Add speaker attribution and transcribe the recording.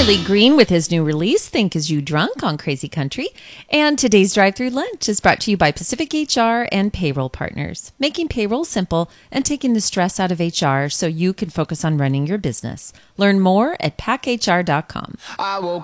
Speaker 1: Charlie Green with his new release, Think As You Drunk, on Crazy Country. And today's Drive-Thru Lunch is brought to you by Pacific HR and Payroll Partners, making payroll simple and taking the stress out of HR so you can focus on running your business. Learn more at packhr.com.